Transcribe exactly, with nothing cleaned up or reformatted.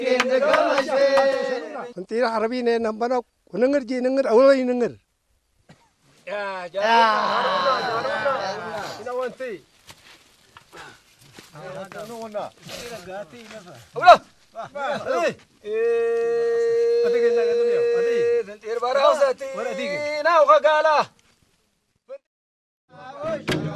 Tira Arabi ne nambana kunengar ji nengar awalai nengar. Ya, jangan. Ina wanti. Udah. Eh. Ati kita kan tuh ya. Ati. Nanti barang usah ti. Nah, kagala.